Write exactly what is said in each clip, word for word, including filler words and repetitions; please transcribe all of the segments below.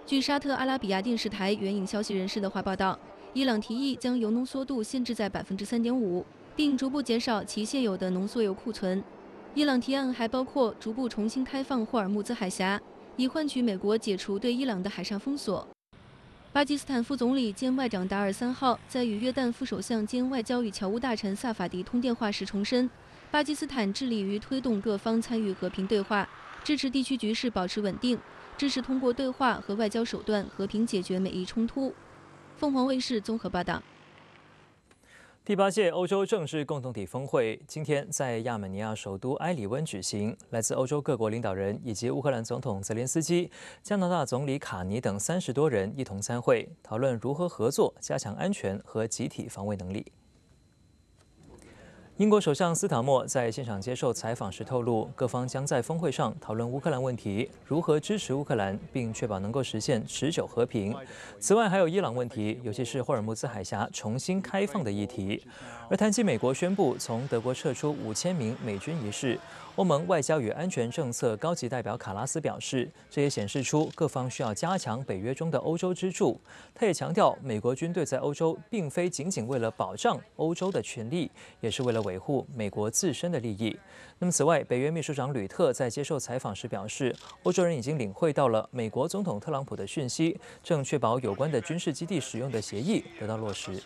据沙特阿拉比亚电视台援引消息人士的话报道，伊朗提议将铀浓缩度限制在百分之三点五，并逐步减少其现有的浓缩铀库存。伊朗提案还包括逐步重新开放霍尔木兹海峡，以换取美国解除对伊朗的海上封锁。巴基斯坦副总理兼外长达尔三号在与约旦副首相兼外交与侨务大臣萨法迪通电话时重申，巴基斯坦致力于推动各方参与和平对话，支持地区局势保持稳定，支持通过对话和外交手段和平解决每一冲突。凤凰卫视综合报道。 第八届欧洲政治共同体峰会今天在亚美尼亚首都埃里温举行，来自欧洲各国领导人以及乌克兰总统泽连斯基、加拿大总理卡尼等三十多人一同参会，讨论如何合作加强安全和集体防卫能力。英国首相斯塔默在现场接受采访时透露，各方将在峰会上讨论乌克兰问题，如何支持乌克兰，并确保能够实现持久和平。此外，还有伊朗问题，尤其是霍尔木兹海峡重新开放的议题。而谈及美国宣布从德国撤出五千名美军一事，欧盟外交与安全政策高级代表卡拉斯表示，这也显示出各方需要加强北约中的欧洲支柱。他也强调，美国军队在欧洲并非仅仅为了保障欧洲的权利，也是为了维护美国自身的利益。那么，此外，北约秘书长吕特在接受采访时表示，欧洲人已经领会到了美国总统特朗普的讯息，正确保有关的军事基地使用的协议得到落实。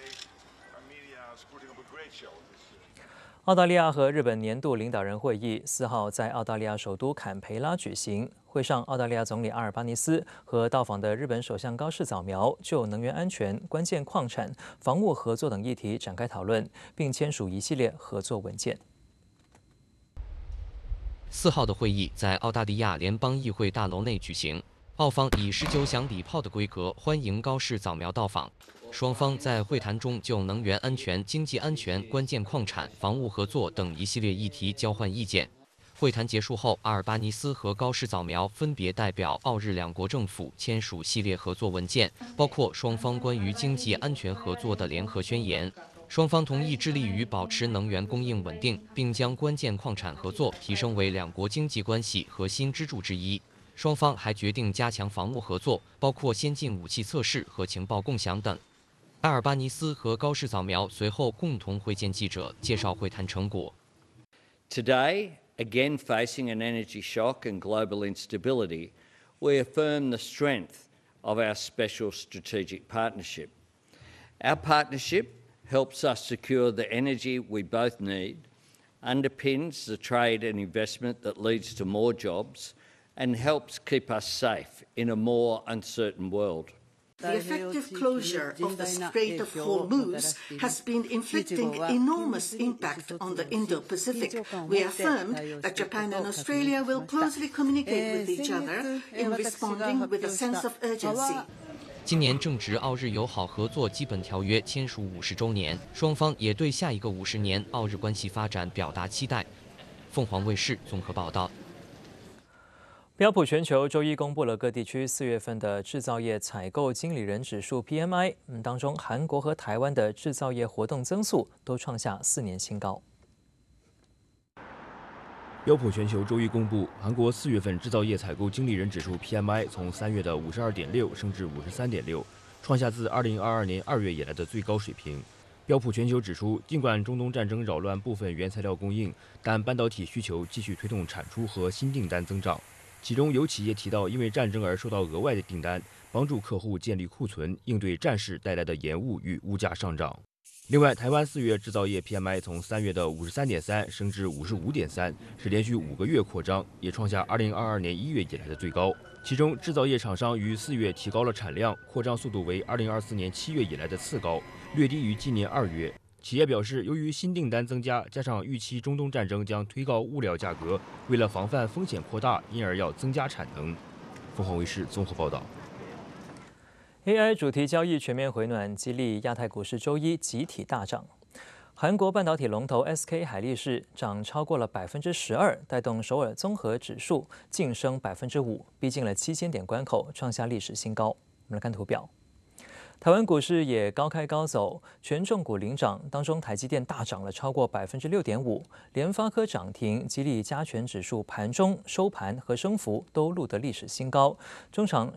澳大利亚和日本年度领导人会议四号在澳大利亚首都坎培拉举行。会上，澳大利亚总理阿尔巴尼斯和到访的日本首相高市早苗就能源安全、关键矿产、防务合作等议题展开讨论，并签署一系列合作文件。 四号的会议在澳大利亚联邦议会大楼内举行，澳方以十九响礼炮的规格欢迎高市早苗到访。双方在会谈中就能源安全、经济安全、关键矿产、防务合作等一系列议题交换意见。会谈结束后，阿尔巴尼斯和高市早苗分别代表澳日两国政府签署系列合作文件，包括双方关于经济安全合作的联合宣言。双方同意致力于保持能源供应稳定，并将关键矿产合作提升为两国经济关系核心支柱之一。双方还决定加强防务合作，包括先进武器测试和情报共享等。阿尔巴尼斯和高市早苗随后共同会见记者，介绍会谈成果。 Today, again facing an energy shock and global instability, we affirm the strength of our special strategic partnership. Our partnership helps us secure the energy we both need, underpins the trade and investment that leads to more jobs, and helps keep us safe in a more uncertain world. The effective closure of the Strait of Hormuz has been inflicting enormous impact on the Indo-Pacific. We affirmed that Japan and Australia will closely communicate with each other in responding with a sense of urgency. 今年正值澳日友好合作基本条约签署五十周年，双方也对下一个五十年澳日关系发展表达期待。凤凰卫视综合报道。 标普全球周一公布了各地区四月份的制造业采购经理人指数 P M I， 当中韩国和台湾的制造业活动增速都创下四年新高。 标普全球周一公布，韩国四月份制造业采购经理人指数 P M I 从三月的五十二点六升至五十三点六，创下自二零二二年二月以来的最高水平。标普全球指出，尽管中东战争扰乱部分原材料供应，但半导体需求继续推动产出和新订单增长。其中有企业提到，因为战争而受到额外的订单，帮助客户建立库存，应对战事带来的延误与物价上涨。另外，台湾四月制造业 P M I 从三月的五十三点三升至五十五点三，是连续五个月扩张，也创下二零二二年一月以来的最高。其中，制造业厂商于四月提高了产量，扩张速度为二零二四年七月以来的次高，略低于今年二月。企业表示，由于新订单增加，加上预期中东战争将推高物料价格，为了防范风险扩大，因而要增加产能。凤凰卫视综合报道。 A I 主题交易全面回暖，激励亚太股市周一集体大涨。韩国半导体龙头 S K 海力士涨超过了百分之十二，带动首尔综合指数晋升百分之五，逼近了七千点关口，创下历史新高。我们来看图表。台湾股市也高开高走，权重股领涨，当中台积电大涨了超过百分之六点五，联发科涨停，激励加权指数盘中收盘和升幅都录得历史新高。中场